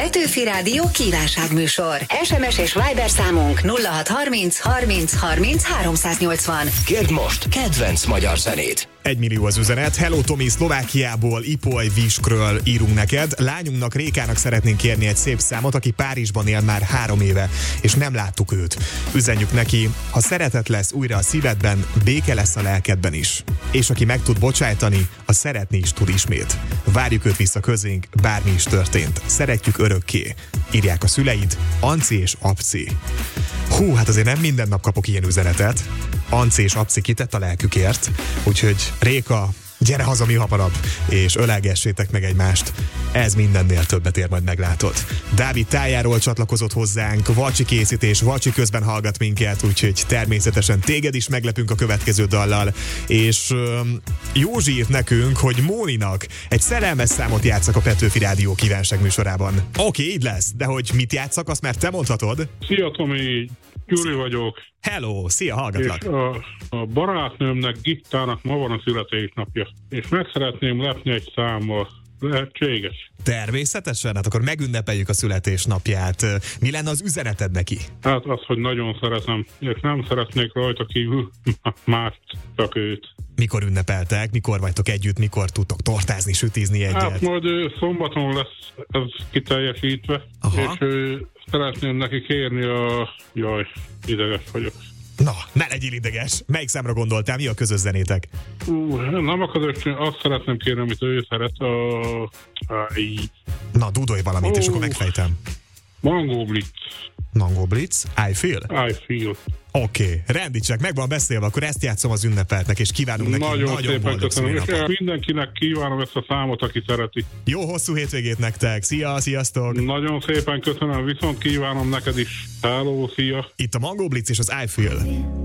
Petőfi Rádió kívánságműsor. SMS és Viber számunk 0630 30 30 380. Kérd most kedvenc magyar zenét. 1 millió az üzenet. Hello Tomi, Szlovákiából, Ipoly Viskről írunk neked. Lányunknak, Rékának szeretnénk kérni egy szép számot, aki Párizsban él már 3 éve, és nem láttuk őt. Üzenjük neki, ha szeretet lesz újra a szívedben, béke lesz a lelkedben is. És aki meg tud bocsájtani, a szeretni is tud ismét. Várjuk őt vissza közénk, bármi is történt. Szeretjük örökké. Írják a szüleid, Anci és Apci. Hú, hát azért nem minden nap kapok ilyen üzenetet. Anci és Apci kitett a lelkükért, úgyhogy Réka, gyere haza mi hamarabb, és ölelgessétek meg egymást. Ez mindennél többet ér, majd meglátod. Dávid tájáról csatlakozott hozzánk, vacsi készítés, vacsi közben hallgat minket, úgyhogy természetesen téged is meglepünk a következő dallal. És Józsi írt nekünk, hogy Móninak egy szerelmes számot játszak a Petőfi Rádió kívánság műsorában. Oké, így lesz, de hogy mit játszak, azt már te mondhatod. Szia Tomi, Gyuri vagyok. Hello, szia, hallgatlak. És a barátnőmnek, Gittának ma van a születésnapja, és meg szeretném lepni egy számmal. Lehetséges? Természetesen, hát akkor megünnepeljük a születésnapját. Mi lenne az üzeneted neki? Hát az, hogy nagyon szeretem, és nem szeretnék rajta kívül mást, csak őt. Mikor ünnepeltek? Mikor vagytok együtt? Mikor tudtok tortázni, sütizni egyet? Hát majd szombaton lesz ez kiteljesítve. Aha. És szeretném neki kérni Jaj, ideges vagyok. Na, ne legyél ideges. Melyik számra gondoltál? Mi a közös zenétek? Nem a közös, azt szeretném kérni, amit ő szeret. Na, dúdolj valamit, és akkor megfejtem. Mango Blitz. Mango Blitz? I Feel? I Feel. Oké, rendítsek, meg van beszélve, akkor ezt játszom az ünnepeltnek, és kívánunk neki nagyon boldog szülinapot. Mindenkinek kívánom ezt a számot, aki szereti. Jó hosszú hétvégét nektek, szia, sziasztok! Nagyon szépen köszönöm, viszont kívánom neked is. Hello, szia! Itt a Mango Blitz és az I Feel.